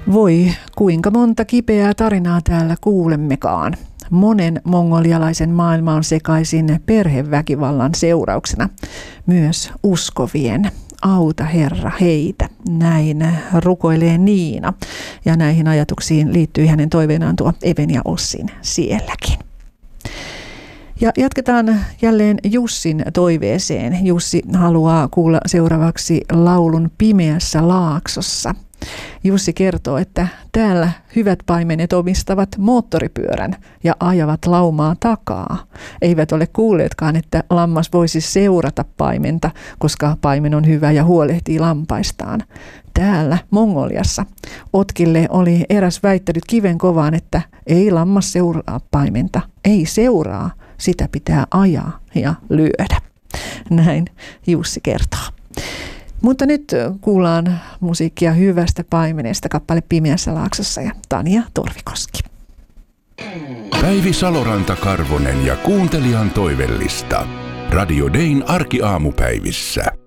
Voi, kuinka monta kipeää tarinaa täällä kuulemmekaan. Monen mongolialaisen maailma on sekaisin perheväkivallan seurauksena. Myös uskovien. Auta Herra heitä. Näin rukoilee Niina. Ja näihin ajatuksiin liittyy hänen toiveenaan tuo Even ja Ossin sielläkin. Ja jatketaan jälleen Jussin toiveeseen. Jussi haluaa kuulla seuraavaksi laulun Pimeässä laaksossa. Jussi kertoo, että täällä hyvät paimenet omistavat moottoripyörän ja ajavat laumaa takaa. Eivät ole kuulleetkaan, että lammas voisi seurata paimenta, koska paimen on hyvä ja huolehtii lampaistaan. Täällä Mongoliassa Otkille oli eräs väittänyt kiven kovaan, että ei lammas seuraa paimenta, ei seuraa, sitä pitää ajaa ja lyödä. Näin Jussi kertoo. Mutta nyt kuullaan musiikkia hyvästä paimenesta, kappale Pimeässä laaksossa ja Tanja Torvikoski. Päivi Saloranta-Karvonen ja kuuntelijan toivellista. Radio Dayn arkiaamupäivissä.